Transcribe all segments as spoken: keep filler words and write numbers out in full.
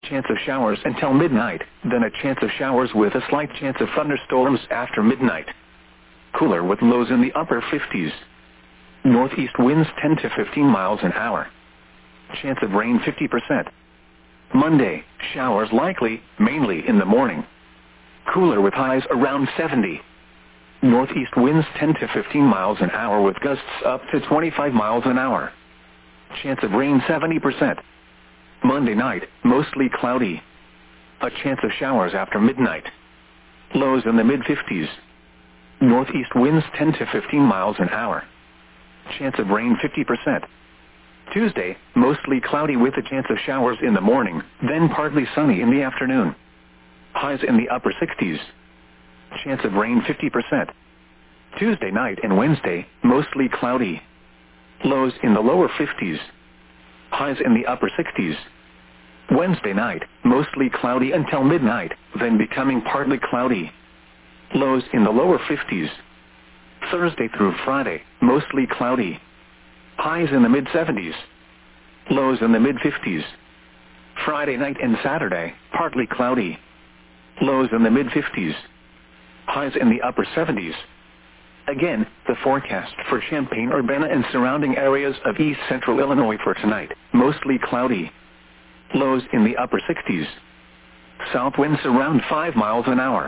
chance of showers until midnight, then a chance of showers with a slight chance of thunderstorms after midnight. Cooler with lows in the upper fifties. Northeast winds ten to fifteen miles an hour. Chance of rain fifty percent. Monday, showers likely, mainly in the morning. Cooler with highs around seventy. Northeast winds ten to fifteen miles an hour with gusts up to twenty-five miles an hour. Chance of rain seventy percent. Monday night, mostly cloudy. A chance of showers after midnight. Lows in the mid fifties. Northeast winds ten to fifteen miles an hour. Chance of rain fifty percent. Tuesday, mostly cloudy with a chance of showers in the morning, then partly sunny in the afternoon. Highs in the upper sixties. Chance of rain fifty percent. Tuesday night and Wednesday, mostly cloudy. Lows in the lower fifties. Highs in the upper sixties. Wednesday night, mostly cloudy until midnight, then becoming partly cloudy. Lows in the lower fifties. Thursday through Friday, mostly cloudy. Highs in the mid seventies. Lows in the mid fifties. Friday night and Saturday, partly cloudy. Lows in the mid fifties. Highs in the upper seventies. Again, the forecast for Champaign-Urbana and surrounding areas of east central Illinois for tonight, mostly cloudy. Lows in the upper sixties. South winds around five miles an hour.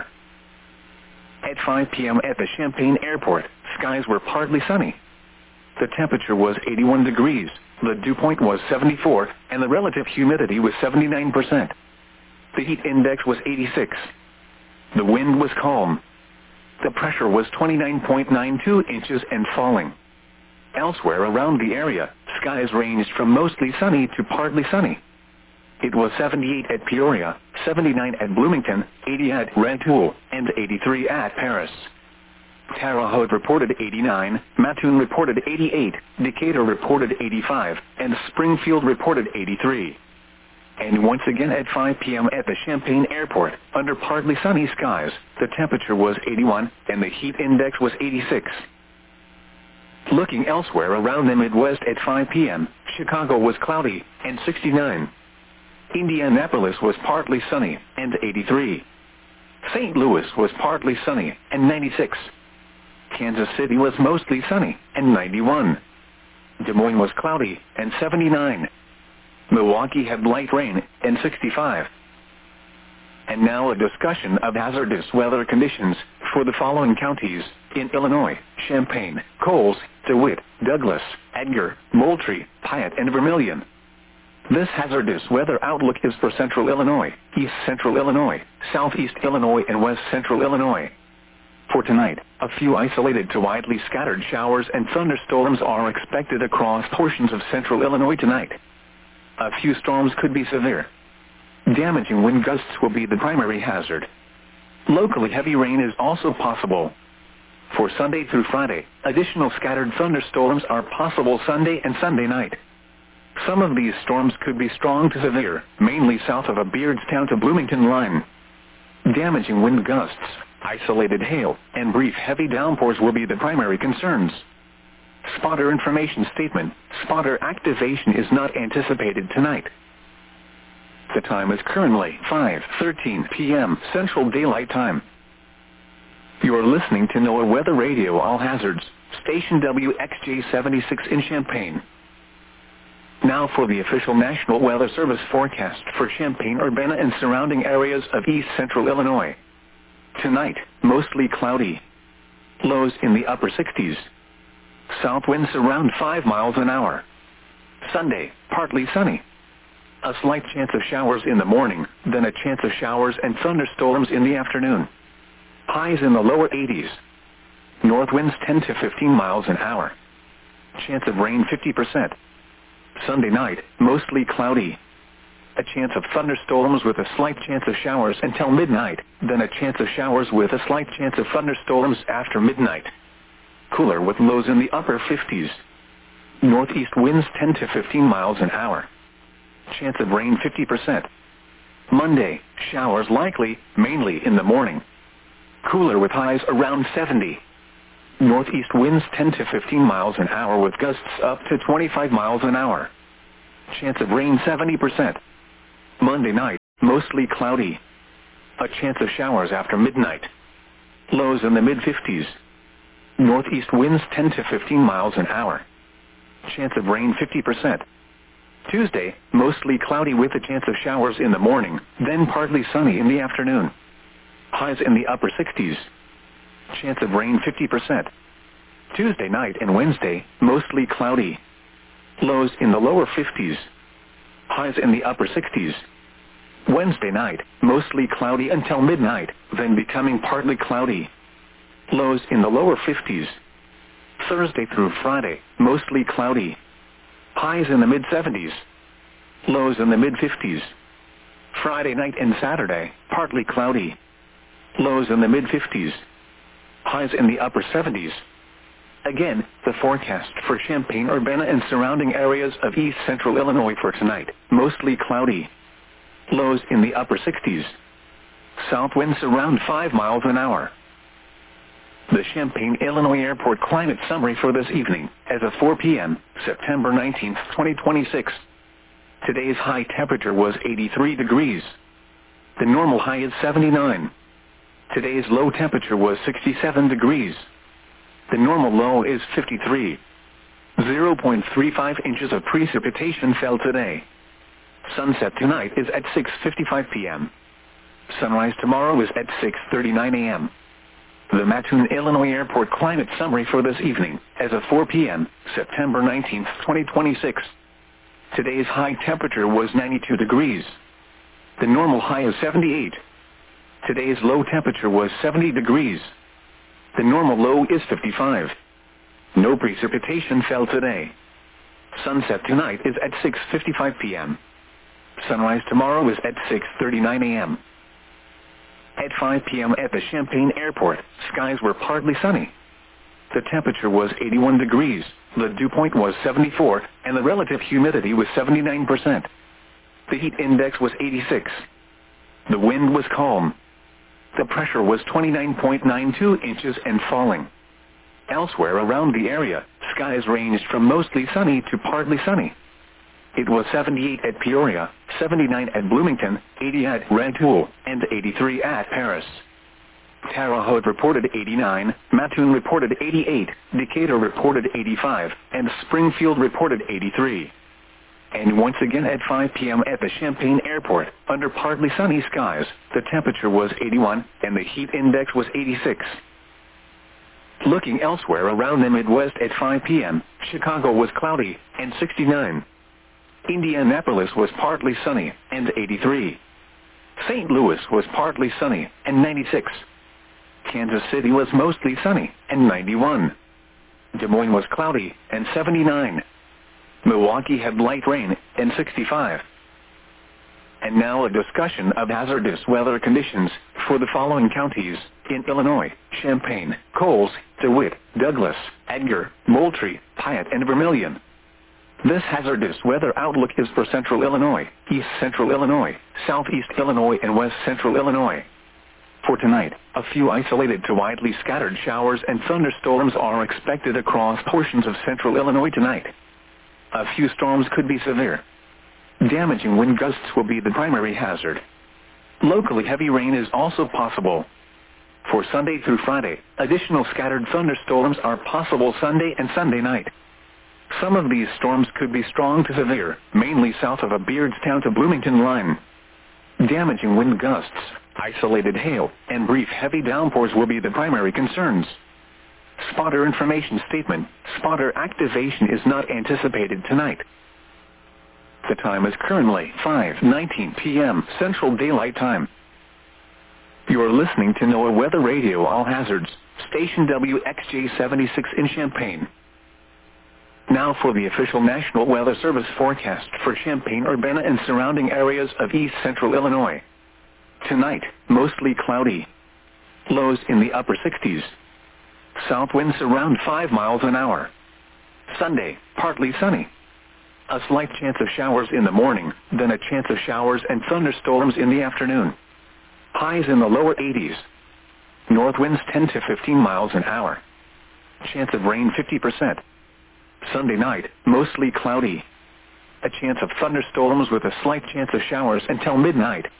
At five p m at the Champaign Airport, skies were partly sunny. The temperature was eighty-one degrees, the dew point was seventy-four, and the relative humidity was seventy-nine percent. The heat index was eighty-six. The wind was calm. The pressure was twenty-nine point nine two inches and falling. Elsewhere around the area, skies ranged from mostly sunny to partly sunny. It was seventy-eight at Peoria, seventy-nine at Bloomington, eighty at Rantoul, and eighty-three at Paris. Terre Haute reported eighty-nine, Mattoon reported eighty-eight, Decatur reported eighty-five, and Springfield reported eighty-three. And once again at five p m at the Champaign Airport, under partly sunny skies, the temperature was eighty-one, and the heat index was eighty-six. Looking elsewhere around the Midwest at five p m, Chicago was cloudy, and sixty-nine. Indianapolis was partly sunny, and eighty-three. Saint Louis was partly sunny, and ninety-six. Kansas City was mostly sunny, and ninety-one. Des Moines was cloudy, and seventy-nine. Milwaukee had light rain, and sixty-five. And now a discussion of hazardous weather conditions for the following counties in Illinois: Champaign, Coles, DeWitt, Douglas, Edgar, Moultrie, Piatt, and Vermilion. This hazardous weather outlook is for Central Illinois, East Central Illinois, Southeast Illinois, and West Central Illinois. For tonight, a few isolated to widely scattered showers and thunderstorms are expected across portions of Central Illinois tonight. A few storms could be severe. Damaging wind gusts will be the primary hazard. Locally heavy rain is also possible. For Sunday through Friday, additional scattered thunderstorms are possible Sunday and Sunday night. Some of these storms could be strong to severe, mainly south of a Beardstown to Bloomington line. Damaging wind gusts, isolated hail, and brief heavy downpours will be the primary concerns. Spotter information statement: spotter activation is not anticipated tonight. The time is currently five thirteen p m Central Daylight Time. You are listening to NOAA Weather Radio All Hazards, station W X J seventy-six in Champaign. Now for the official National Weather Service forecast for Champaign-Urbana and surrounding areas of East Central Illinois. Tonight, mostly cloudy. Lows in the upper sixties. South winds around five miles an hour. Sunday, partly sunny. A slight chance of showers in the morning, then a chance of showers and thunderstorms in the afternoon. Highs in the lower eighties. North winds ten to fifteen miles an hour. Chance of rain fifty percent. Sunday night, mostly cloudy. A chance of thunderstorms with a slight chance of showers until midnight, then a chance of showers with a slight chance of thunderstorms after midnight. Cooler with lows in the upper fifties. Northeast winds ten to fifteen miles an hour. Chance of rain fifty percent. Monday, showers likely, mainly in the morning. Cooler with highs around seventy. Northeast winds ten to fifteen miles an hour with gusts up to twenty-five miles an hour. Chance of rain seventy percent. Monday night. mostly cloudy. A chance of showers after midnight. Lows in the mid fifties. Northeast winds ten to fifteen miles an hour. Chance of rain fifty percent. Tuesday, mostly cloudy with a chance of showers in the morning, then partly sunny in the afternoon. Highs in the upper sixties. Chance of rain fifty percent. Tuesday night and Wednesday, mostly cloudy. Lows in the lower fifties. Highs in the upper sixties. Wednesday night, mostly cloudy until midnight, then becoming partly cloudy. Lows in the lower fifties. Thursday through Friday, mostly cloudy. Highs in the mid seventies. Lows in the mid fifties. Friday night and Saturday, partly cloudy. Lows in the mid fifties. Highs in the upper seventies. Again, the forecast for Champaign-Urbana and surrounding areas of east central Illinois for tonight, mostly cloudy. Lows in the upper sixties. South winds around five miles an hour. The Champaign, Illinois Airport climate summary for this evening, as of four p m, September nineteenth, twenty twenty-six. Today's high temperature was eighty-three degrees. The normal high is seventy-nine. Today's low temperature was sixty-seven degrees. The normal low is fifty-three. zero point three five inches of precipitation fell today. Sunset tonight is at six fifty-five p m Sunrise tomorrow is at six thirty-nine a m The Mattoon, Illinois Airport climate summary for this evening, as of four p m, September nineteenth, twenty twenty-six. Today's high temperature was ninety-two degrees. The normal high is seventy-eight. Today's low temperature was seventy degrees. The normal low is fifty-five. No precipitation fell today. Sunset tonight is at six fifty-five p m Sunrise tomorrow is at six thirty-nine a m At five p m at the Champaign Airport, skies were partly sunny. The temperature was eighty-one degrees, the dew point was seventy-four, and the relative humidity was seventy-nine percent. The heat index was eighty-six. The wind was calm. The pressure was twenty-nine point nine two inches and falling. Elsewhere around the area, skies ranged from mostly sunny to partly sunny. It was seventy-eight at Peoria, seventy-nine at Bloomington, eighty at Rantoul, and eighty-three at Paris. Terre Haute reported eighty-nine, Mattoon reported eighty-eight, Decatur reported eighty-five, and Springfield reported eighty-three. And once again at five p m at the Champaign Airport, under partly sunny skies, the temperature was eighty-one, and the heat index was eighty-six. Looking elsewhere around the Midwest at five p m, Chicago was cloudy, and sixty-nine. Indianapolis was partly sunny, and eighty-three. Saint Louis was partly sunny, and ninety-six. Kansas City was mostly sunny, and ninety-one. Des Moines was cloudy, and seventy-nine. Milwaukee had light rain, and sixty-five. And now a discussion of hazardous weather conditions for the following counties in Illinois: Champaign, Coles, DeWitt, Douglas, Edgar, Moultrie, Piatt, and Vermilion. This hazardous weather outlook is for central Illinois, east central Illinois, southeast Illinois, and west central Illinois. For tonight, a few isolated to widely scattered showers and thunderstorms are expected across portions of central Illinois tonight. A few storms could be severe. Damaging wind gusts will be the primary hazard. Locally heavy rain is also possible. For Sunday through Friday, additional scattered thunderstorms are possible Sunday and Sunday night. Some of these storms could be strong to severe, mainly south of a Beardstown to Bloomington line. Damaging wind gusts, isolated hail, and brief heavy downpours will be the primary concerns. Spotter information statement: spotter activation is not anticipated tonight. The time is currently five nineteen p m Central Daylight Time. You are listening to NOAA Weather Radio All Hazards, station W X J seventy-six in Champaign. Now for the official National Weather Service forecast for Champaign-Urbana and surrounding areas of east central Illinois. Tonight, mostly cloudy. Lows in the upper sixties. South winds around five miles an hour. Sunday, partly sunny. A slight chance of showers in the morning, then a chance of showers and thunderstorms in the afternoon. Highs in the lower eighties. North winds ten to fifteen miles an hour. Chance of rain fifty percent. Sunday night, mostly cloudy. A chance of thunderstorms with a slight chance of showers until midnight.